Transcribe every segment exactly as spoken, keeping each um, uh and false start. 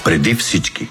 преди всички.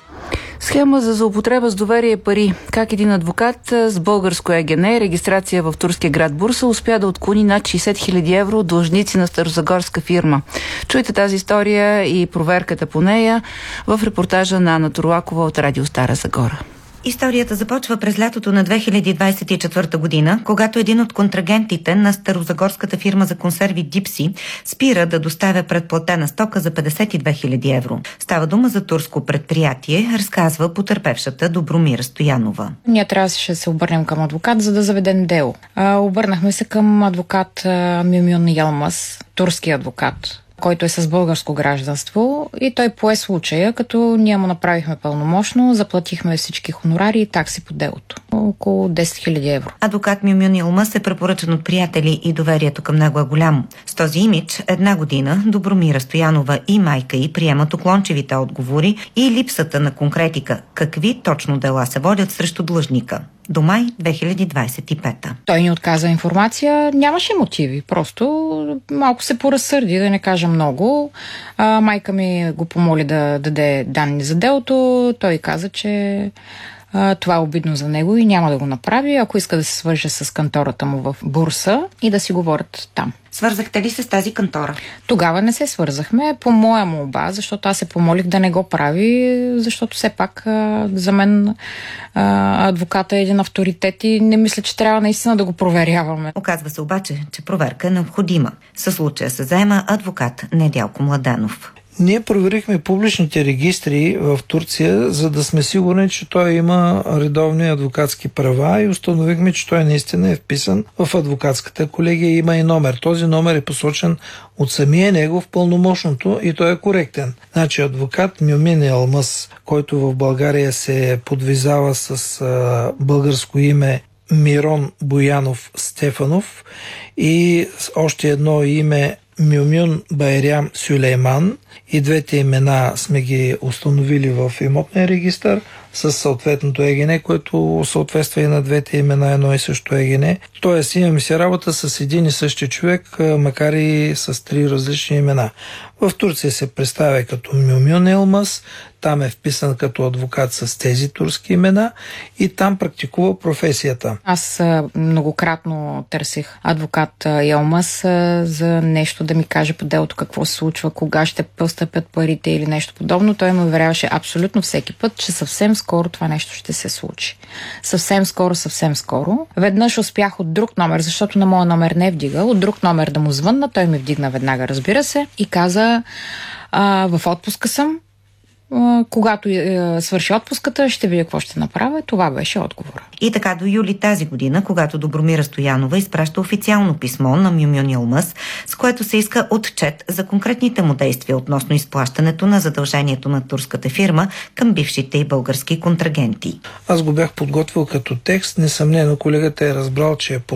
Схема за злоупотреба с доверие пари. Как един адвокат с българско ЕГН, регистрация в турския град Бурса, успя да отклони над шейсет хиляди евро от длъжници на старозагорска фирма. Чуйте тази история и проверката по нея в репортажа на Ана Турлакова от Радио Стара Загора. Историята започва през лятото на две хиляди двадесет и четвърта година, когато един от контрагентите на старозагорската фирма за консерви Дипси спира да доставя предплатена стока за петдесет и две хиляди евро. Става дума за турско предприятие, разказва потърпевшата Добромира Стоянова. Ние трябваше да се обърнем към адвокат, за да заведем дело. А, обърнахме се към адвокат Мюмюн Йылмаз, турски адвокат, който е с българско гражданство, и той пое случая, като ние му направихме пълномощно, заплатихме всички хонорари и такси по делото. Около десет хиляди евро. Адвокат Мюмюн Йылмаз е препоръчан от приятели и доверието към него е голямо. С този имидж една година Добромира Стоянова и майка й приемат уклончивите отговори и липсата на конкретика. Какви точно дела се водят срещу длъжника? До май две хиляди двадесет и пета. Той ни отказа информация, нямаше мотиви, просто малко се поразсърди, да не кажа много. А, майка ми го помоли да даде данни за делото, той каза, че а, това е обидно за него и няма да го направи, ако иска да се свърже с кантората му в Бурса и да си говорят там. Свързахте ли се с тази кантора? Тогава не се свързахме по моя молба, защото аз се помолих да не го прави, защото все пак а, за мен а, адвоката е един авторитет и не мисля, че трябва наистина да го проверяваме. Оказва се обаче, че проверка е необходима. Със случая се заема адвокат Недялко Младенов. Ние проверихме публичните регистри в Турция, за да сме сигурни, че той има редовни адвокатски права, и установихме, че той наистина е вписан в адвокатската колегия. Има и номер. Този номер е посочен от самия него в пълномощното и той е коректен. Значи адвокат Мюмюн Йылмаз, който в България се подвизава с а, българско име Мирон Боянов Стефанов и още едно име Мюмюн Байрям Сюлейман, и двете имена сме ги установили в имотния регистър с съответното ЕГН, което съответства и на двете имена едно и също ЕГН. Тоест имаме си работа с един и същи човек, макар и с три различни имена. В Турция се представя като Мюмюн Йылмаз, там е вписан като адвокат с тези турски имена и там практикува професията. Аз многократно търсих адвокат Йылмаз за нещо да ми каже по делото какво се случва, кога ще постъпят парите или нещо подобно. Той ме уверяваше абсолютно всеки път, че съвсем скоро това нещо ще се случи. Съвсем скоро, съвсем скоро. Веднъж успях от друг номер, защото на моя номер не е вдигал, от друг номер да му звънна, той ми вдигна веднага, разбира се, и каза: а, в отпуска съм, когато е, свърши отпуската, ще видя какво ще направя. Това беше отговора. И така до юли тази година, когато Добромира Стоянова изпраща официално писмо на Мюмюн Йылмаз, с което се иска отчет за конкретните му действия относно изплащането на задължението на турската фирма към бившите и български контрагенти. Аз го бях подготвил като текст. Несъмнено колегата е разбрал, че е